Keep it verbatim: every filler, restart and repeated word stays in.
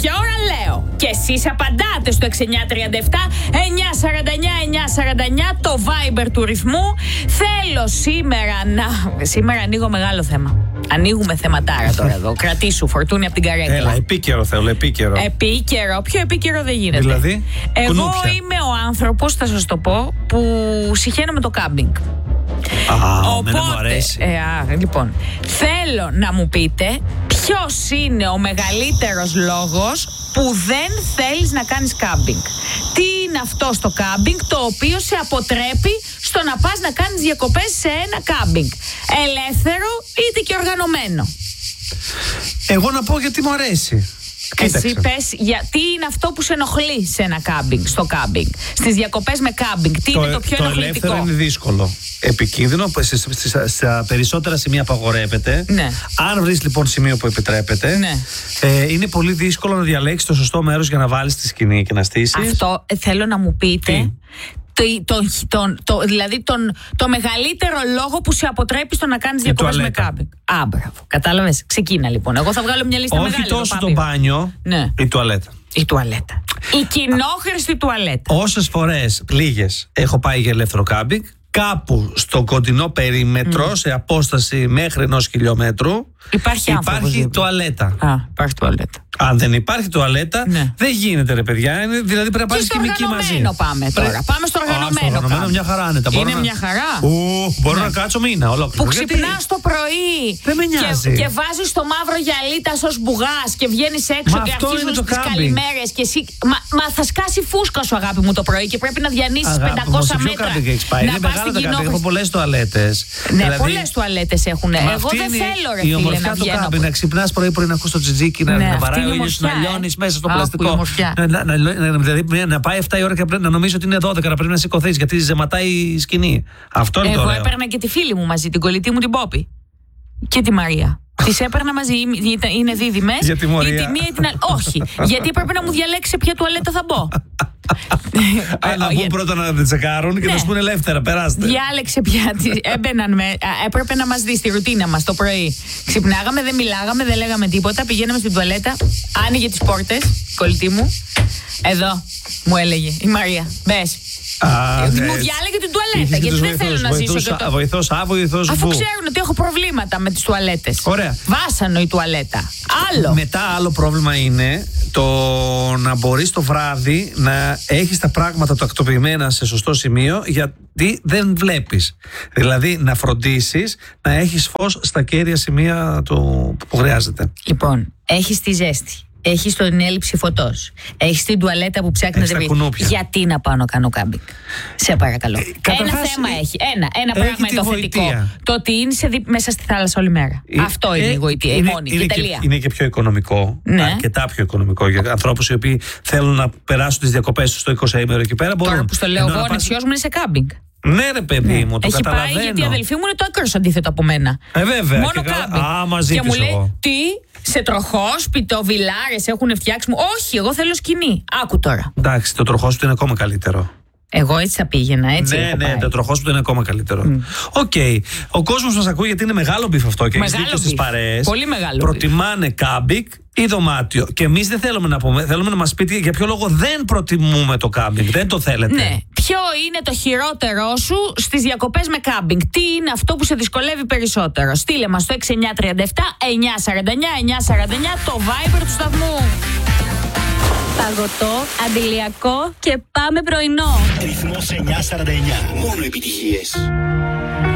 κάποια ώρα λέω. Και εσείς απαντάτε στο έξι εννιά τρία επτά εννιά σαράντα εννιά εννιά σαράντα εννιά, το Viber του ρυθμού. Θέλω σήμερα να... Σήμερα ανοίγω μεγάλο θέμα. Ανοίγουμε θεματάρα τώρα εδώ. Κρατήσου, Φορτούνη, από την καρέκλα. Έλα, επίκαιρο θέλω, επίκαιρο. Επίκαιρο. Πιο επίκαιρο δεν γίνεται. Δηλαδή, εγώ κουνούπια. είμαι ο άνθρωπος, θα σας το πω, που συχαίνω με το κάμπινγκ. Α, Οπότε, εμένα μου αρέσει. Ε, α, λοιπόν, θέλω να μου πείτε ποιος είναι ο μεγαλύτερος λόγος που δεν θέλεις να κάνεις κάμπινγκ. Τι είναι αυτό στο κάμπινγκ το οποίο σε αποτρέπει στο να πας να κάνεις διακοπές σε ένα κάμπινγκ. Ελεύθερο είτε και οργανωμένο. Εγώ να πω γιατί μου αρέσει. Εσύ πες, γιατί είναι αυτό που σε ενοχλεί σε ένα κάμπινγκ, στο κάμπινγκ. Στις διακοπές με κάμπινγκ, τι το, είναι το πιο το ενοχλητικό? ελεύθερο είναι δύσκολο. Επικίνδυνο, που στα περισσότερα σημεία απαγορεύεται. Ναι. Αν βρεις λοιπόν σημείο που επιτρέπεται, Ναι. ε, είναι πολύ δύσκολο να διαλέξεις το σωστό μέρος για να βάλεις τη σκηνή και να στήσεις. Αυτό ε, θέλω να μου πείτε. Τι? Το, τον, τον, το, δηλαδή τον, το μεγαλύτερο λόγο που σε αποτρέπει στο να κάνεις διακοπές με τουαλέτα. κάμπινγκ. Α, μπράβο. Κατάλαβες. Ξεκίνα λοιπόν. Εγώ θα βγάλω μια λίστα Όχι μεγάλη. τόσο το πάω. μπάνιο, Ναι. η τουαλέτα. Η τουαλέτα. Η κοινόχρηστη τουαλέτα. Όσες φορές, λίγες, έχω πάει για ελεύθερο κάμπινγκ, κάπου στο κοντινό περίμετρο, σε απόσταση μέχρι ενός χιλιόμετρου, Υπάρχει άνθρωπος υπάρχει δίπλα. τουαλέτα. Α, υπάρχει τουαλέτα. Αν δεν υπάρχει τουαλέτα, Ναι. δεν γίνεται ρε παιδιά. Είναι, δηλαδή πρέπει να Και πάρεις στο χημική μαζί. οργανωμένο πάμε τώρα. Πρέ- Πάμε στο Α, οργανωμένο. στο οργανωμένο κάμπινγκ. μια χαρά άνετα. Είναι Μπορώ να- μια χαρά. Ου, μπορώ Ναι. να κάτσω μήνα ολόκληρο. Που Γιατί? ξυπνάς το πρωί Δεν με νοιάζει. και, και βάζεις το μαύρο γυαλίτα ως μπουγάς και βγαίνεις έξω Μα και αυτό αρχίζουν είναι το τις κάμπινγκ. καλημέρες και εσύ, μα, μα θα σκάσει φούσκα σου αγάπη μου το πρωί και πρέπει να διανύσεις Αγάπη μου, πεντακόσια σε ποιο μέτρα κάμπινγκ έχεις πάει? να Είναι πας μεγάλα στην τα κάμπινγκ. Έχω κοινόχρηστη. πολλές τουαλέτες. Ναι, Δηλαδή, πολλές τουαλέτες έχουν. μα Εγώ αυτή δεν είναι θέλω ρε η φίλε ομορφιά να του βγαίνω. κάμπινγκ. Να ξυπνάς πρωί-πρωί να ακούς το τζιτζίκι, να, Ναι, να αυτή βαράει είναι ο η ήλιος, να ομορφιά, ε. λιώνεις μέσα στο Άκου, η πλαστικό. ομορφιά. Να, να, να, να, δηλαδή, να πάει εφτά η ώρα και πρέπει να νομίζει ότι είναι δώδεκα, να πρέπει να σηκωθείς γιατί ζεματάει η σκηνή. Αυτό είναι το Εγώ ωραίο. έπαιρνα και τη φίλη μου μαζί, την κολλητή μου την Πόπη. Και τη Μαρία. Τις έπαιρνα μαζί, ήταν- είναι δίδυμες. Για τη Μωρία. Ή τη μία ή την άλλη. Όχι, γιατί έπρεπε να μου διαλέξει σε ποια τουαλέτα θα μπω. Α, να μπουν πρώτα να την τσεκάρουν και Ναι. να σου πούνε ελεύθερα, περάστε. Διάλεξε πια. τις- Έμπαιναν με. α, Έπρεπε να μας δει στη ρουτίνα μας το πρωί. Ξυπνάγαμε, δεν μιλάγαμε, δεν λέγαμε τίποτα. Πηγαίναμε στην τουαλέτα, άνοιγε τις πόρτες, κολλητή μου. Εδώ, μου έλεγε η Μαρία. Μπες. Α, Μου ναι. διάλεγε την τουαλέτα, Είχες και γιατί τους δεν θέλω βοηθούς. να ζήσω Βοηθούς και Α, το. βοηθός Α, βοηθός Αφού Β. ξέρουν ότι έχω προβλήματα με τις τουαλέτες. Ωραία. Βάσανο η τουαλέτα. Άλλο. Μετά άλλο πρόβλημα είναι το να μπορείς το βράδυ να έχεις τα πράγματα τακτοποιημένα σε σωστό σημείο, γιατί δεν βλέπεις. Δηλαδή να φροντίσεις να έχεις φως στα κέρια σημεία του που χρειάζεται. Λοιπόν, έχεις τη ζέστη. Έχεις την έλλειψη φωτός. Έχεις την τουαλέτα που ψάχνει να Έχεις τα βρει. κουνούπια. Γιατί να πάω να κάνω κάμπινγκ? Σε παρακαλώ. καταρχάς, ένα θέμα ε, έχει. Ένα, ένα έχει πράγμα τη είναι το θετικό. γοητεία. Το ότι είναι σε δι- μέσα στη θάλασσα όλη μέρα. Ε, Αυτό είναι ε, η γοητεία. Η είναι- μόνη. είναι Και και- τελεία. Είναι και πιο οικονομικό. Ναι. Αρκετά πιο οικονομικό για ανθρώπους οι οποίοι θέλουν να περάσουν τις διακοπές τους στο εικοσαήμερο εκεί πέρα. Τώρα μπορούν. που στο λέω Ενώ εγώ, να ο πας- νησιός μου είναι σε κάμπινγκ. Ναι, ρε παιδί μου, το Έχει πάει καταλαβαίνω. γιατί η αδελφή μου είναι το άκρος αντίθετο από μένα. Ε, βέβαια. Μόνο και καλά- κάμπινγκ. Α, μαζί και μου της λέει, εγώ. τι, σε τροχόσπιτο, βιλάρες έχουν φτιάξει μου. Όχι, εγώ θέλω σκηνή. Άκου τώρα. Εντάξει, το τροχόσπιτο είναι ακόμα καλύτερο. Εγώ έτσι θα πήγαινα, έτσι. Ναι, έχω ναι, πάει. το τροχόσπιτο είναι ακόμα καλύτερο. Οκ. Ο κόσμος μας ακούει γιατί είναι μεγάλο μπιφ αυτό και έχεις Μεγάλο δίκιο στις μπιφ. παρέες. Πολύ μεγάλο Προτιμάνε κάμπινγκ ή δωμάτιο. Και εμείς δεν θέλουμε να πούμε, θέλουμε να μας πείτε για ποιο λόγο δεν προτιμούμε το κάμπινγκ. Δεν το θέλετε. Ναι. Ποιο είναι το χειρότερό σου στις διακοπές με κάμπινγκ? Τι είναι αυτό που σε δυσκολεύει περισσότερο? Στείλε μας στο έξι εννιά τρία επτά εννιά σαράντα εννιά εννιά σαράντα εννιά, το Viber του σταθμού. Παγωτό, αντιλιακό και πάμε πρωινό. Ρυθμός εννιά σαράντα εννιά. Μόνο επιτυχίες.